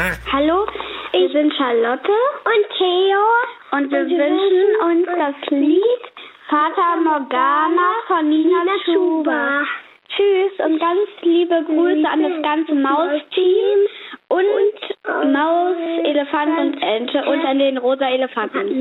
Hallo, wir sind Charlotte und Theo und wir wünschen uns das Lied Fata Morgana von Nina Chuba. Tschüss und ganz liebe Grüße an das ganze Maus-Team und Maus, Elefant und Ente und an den rosa Elefanten.